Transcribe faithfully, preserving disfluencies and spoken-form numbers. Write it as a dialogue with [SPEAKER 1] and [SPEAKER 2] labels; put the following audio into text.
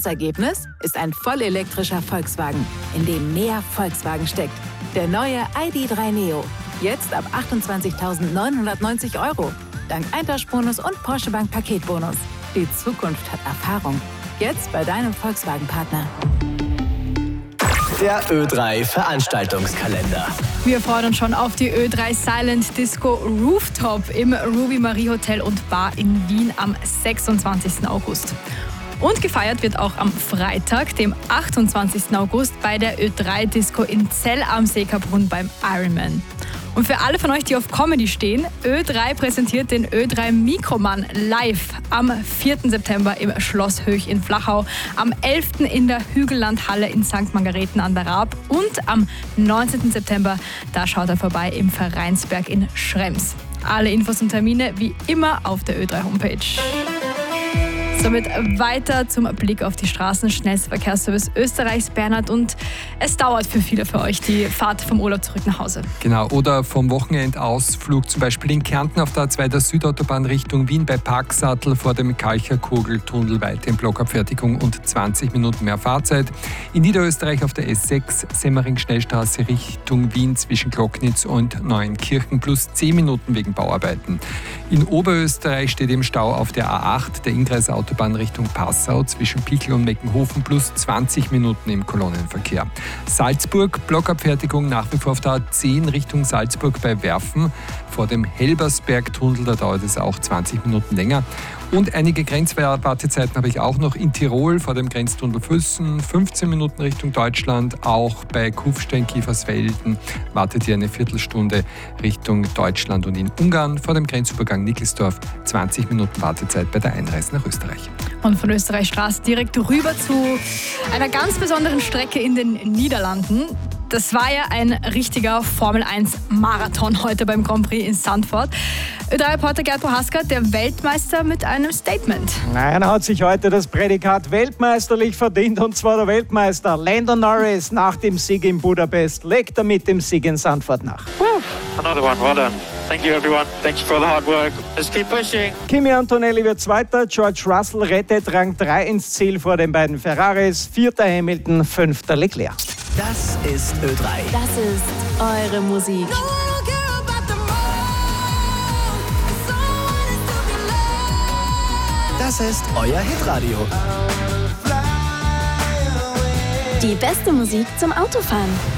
[SPEAKER 1] Ergebnis ist ein vollelektrischer Volkswagen, in dem mehr Volkswagen steckt. Der neue I D drei Neo. Jetzt ab achtundzwanzigtausendneunhundertneunzig Euro. Dank Eintauschbonus und Porsche Bank Paketbonus. Die Zukunft hat Erfahrung. Jetzt bei deinem Volkswagen-Partner.
[SPEAKER 2] Der Ö drei Veranstaltungskalender.
[SPEAKER 3] Wir freuen uns schon auf die Ö drei Silent Disco Rooftop im Ruby Marie Hotel und Bar in Wien am sechsundzwanzigsten August. Und gefeiert wird auch am Freitag, dem achtundzwanzigsten August, bei der Ö drei Disco in Zell am Seekabrunn beim Ironman. Und für alle von euch, die auf Comedy stehen, Ö drei präsentiert den Ö drei Mikroman live am vierten September im Schloss Höch in Flachau, am elften in der Hügellandhalle in Sankt Margareten an der Raab und am neunzehnten September, da schaut er vorbei im Vereinsberg in Schrems. Alle Infos und Termine wie immer auf der Ö drei Homepage. Somit weiter zum Blick auf die Straßen. Schnellster Verkehrsservice Österreichs, Bernhard. Und es dauert für viele für euch die Fahrt vom Urlaub zurück nach Hause.
[SPEAKER 4] Genau, oder vom Wochenendausflug, zum Beispiel in Kärnten auf der A zwei der Südautobahn Richtung Wien bei Parksattel vor dem Kalcherkugeltunnel weiter in Blockabfertigung und zwanzig Minuten mehr Fahrzeit. In Niederösterreich auf der S sechs Semmering-Schnellstraße Richtung Wien zwischen Glocknitz und Neuenkirchen plus zehn Minuten wegen Bauarbeiten. In Oberösterreich steht im Stau auf der A acht der Ingress-Autobahn Richtung Passau zwischen Pichel und Meckenhofen plus zwanzig Minuten im Kolonnenverkehr. Salzburg, Blockabfertigung nach wie vor auf der A zehn Richtung Salzburg bei Werfen. Vor dem Helbersbergtunnel, da dauert es auch zwanzig Minuten länger. Und einige Grenzwartezeiten habe ich auch noch in Tirol vor dem Grenztunnel Füssen, fünfzehn Minuten Richtung Deutschland. Auch bei Kufstein-Kiefersfelden wartet hier eine Viertelstunde Richtung Deutschland und in Ungarn vor dem Grenzübergang Nickelsdorf zwanzig Minuten Wartezeit bei der Einreise nach Österreich.
[SPEAKER 3] Und von Österreich Straße direkt rüber zu einer ganz besonderen Strecke in den Niederlanden. Das war ja ein richtiger Formel eins Marathon heute beim Grand Prix in Zandvoort. Ö drei Reporter Gerd Prohaska, der Weltmeister mit einem Statement.
[SPEAKER 5] Einer hat sich heute das Prädikat weltmeisterlich verdient, und zwar der Weltmeister Lando Norris. Nach dem Sieg in Budapest legt er mit dem Sieg in Zandvoort nach.
[SPEAKER 6] Woo. Another one, well done. Thank you everyone. Thank you for the hard work. Let's keep pushing.
[SPEAKER 5] Kimi Antonelli wird Zweiter, George Russell rettet Rang drei ins Ziel vor den beiden Ferraris, Vierter Hamilton, Fünfter Leclerc.
[SPEAKER 2] Das ist Ö drei.
[SPEAKER 1] Das ist eure Musik.
[SPEAKER 2] Das ist euer Hitradio.
[SPEAKER 7] Die beste Musik zum Autofahren.